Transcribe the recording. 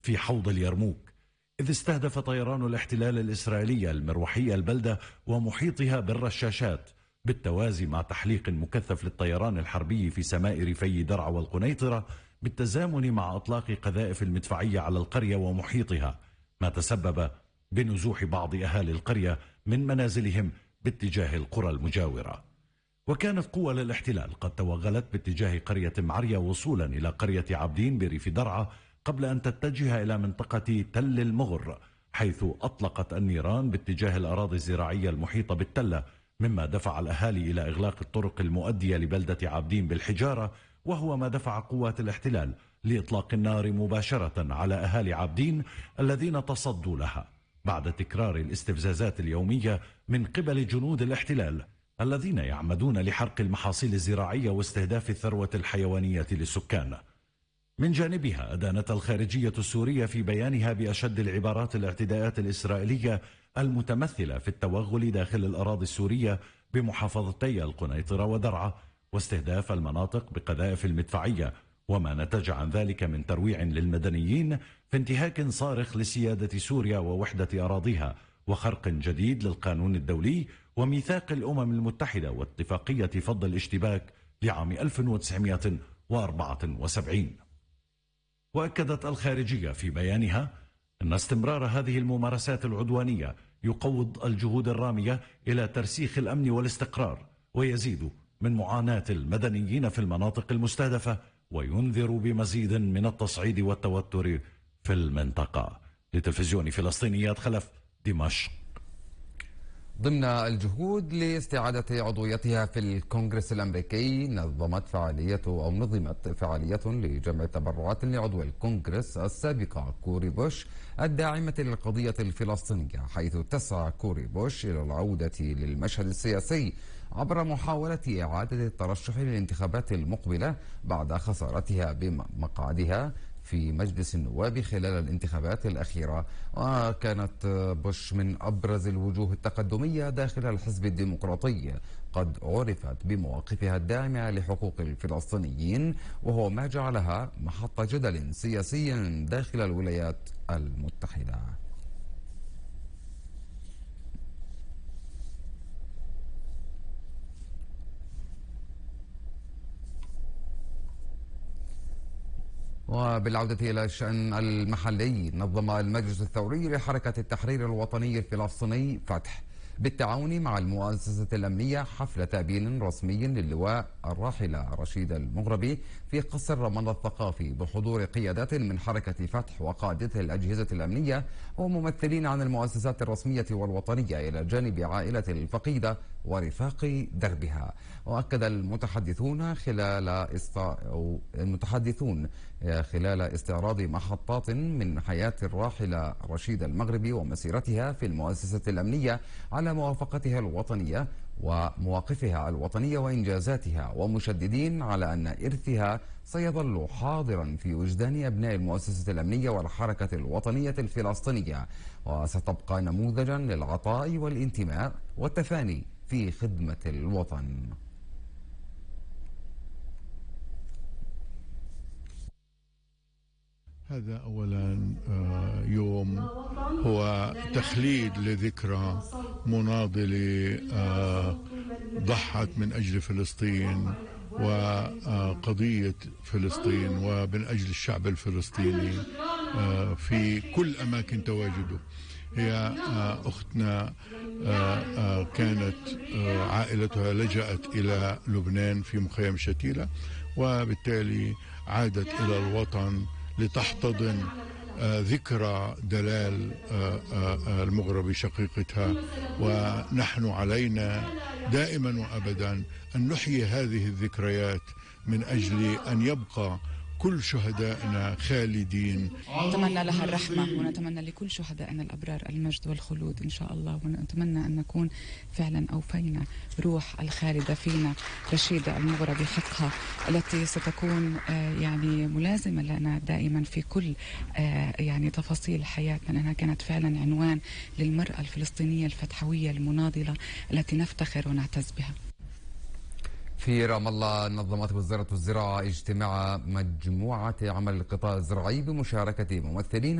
في حوض اليرموك، إذ استهدف طيران الاحتلال الإسرائيلي المروحي البلدة ومحيطها بالرشاشات، بالتوازي مع تحليق مكثف للطيران الحربي في سماء ريفي درعا والقنيطرة، بالتزامن مع إطلاق قذائف المدفعية على القرية ومحيطها، ما تسبب بنزوح بعض أهالي القرية من منازلهم باتجاه القرى المجاورة. وكانت قوى الاحتلال قد توغلت باتجاه قرية معرية وصولا إلى قرية عابدين بريف درعا قبل أن تتجه إلى منطقة تل المغر، حيث أطلقت النيران باتجاه الأراضي الزراعية المحيطة بالتلة، مما دفع الأهالي إلى إغلاق الطرق المؤدية لبلدة عابدين بالحجارة، وهو ما دفع قوات الاحتلال لإطلاق النار مباشرة على أهالي عابدين الذين تصدوا لها بعد تكرار الاستفزازات اليومية من قبل جنود الاحتلال الذين يعمدون لحرق المحاصيل الزراعية واستهداف الثروة الحيوانية للسكان. من جانبها أدانت الخارجية السورية في بيانها بأشد العبارات الاعتداءات الإسرائيلية المتمثلة في التوغل داخل الأراضي السورية بمحافظتي القنيطرة ودرعا، واستهداف المناطق بقذائف المدفعية، وما نتج عن ذلك من ترويع للمدنيين في انتهاك صارخ لسيادة سوريا ووحدة أراضيها، وخرق جديد للقانون الدولي وميثاق الأمم المتحدة واتفاقية فض الاشتباك لعام 1974. وأكدت الخارجية في بيانها أن استمرار هذه الممارسات العدوانية يقوض الجهود الرامية إلى ترسيخ الأمن والاستقرار، ويزيد من معاناة المدنيين في المناطق المستهدفة، وينذر بمزيد من التصعيد والتوتر في المنطقة. لتلفزيون فلسطينيات خلف، دمشق. ضمن الجهود لاستعادة عضويتها في الكونغرس الأمريكي، نظمت فعالية لجمع تبرعات لعضو الكونغرس السابقة كوري بوش الداعمة للقضية الفلسطينية، حيث تسعى كوري بوش إلى العودة للمشهد السياسي عبر محاولة إعادة الترشح للانتخابات المقبلة بعد خسارتها بمقعدها في مجلس النواب خلال الانتخابات الأخيرة. وكانت بوش من أبرز الوجوه التقدمية داخل الحزب الديمقراطي، قد عرفت بمواقفها الداعمة لحقوق الفلسطينيين، وهو ما جعلها محط جدل سياسي داخل الولايات المتحدة. وبالعودة إلى الشأن المحلي، نظم المجلس الثوري لحركة التحرير الوطني الفلسطيني فتح بالتعاون مع المؤسسة الأمنية حفل تأبين رسمي للواء الراحلة رشيد المغربي في قصر رمضان الثقافي، بحضور قيادات من حركة فتح وقادة الأجهزة الأمنية وممثلين عن المؤسسات الرسمية والوطنية، إلى جانب عائلة الفقيدة ورفاق دربها. وأكد المتحدثون خلال استعراض محطات من حياة الراحلة رشيد المغربي ومسيرتها في المؤسسة الأمنية على موافقتها الوطنية ومواقفها الوطنية وإنجازاتها، ومشددين على أن إرثها سيظل حاضرا في وجدان أبناء المؤسسة الأمنية والحركة الوطنية الفلسطينية، وستبقى نموذجا للعطاء والانتماء والتفاني في خدمة الوطن. هذا أولا يوم هو تخليد لذكرى مناضلة ضحت من أجل فلسطين وقضية فلسطين ومن أجل الشعب الفلسطيني في كل أماكن تواجده. هي أختنا كانت عائلتها لجأت إلى لبنان في مخيم شتيلة، وبالتالي عادت إلى الوطن لتحتضن ذكرى دلال المغربي شقيقتها. ونحن علينا دائما وأبدا أن نحيي هذه الذكريات من أجل أن يبقى كل شهدائنا خالدين. نتمنى لها الرحمة، ونتمنى لكل شهدائنا الأبرار المجد والخلود إن شاء الله، ونتمنى أن نكون فعلا أوفينا روح الخالدة فينا رشيدة المغربي حقها، التي ستكون يعني ملازمة لنا دائما في كل يعني تفاصيل حياتنا، لأنها كانت فعلا عنوان للمرأة الفلسطينية الفتحوية المناضلة التي نفتخر ونعتز بها. في رام الله نظمت وزارة الزراعة اجتماع مجموعة عمل القطاع الزراعي بمشاركة ممثلين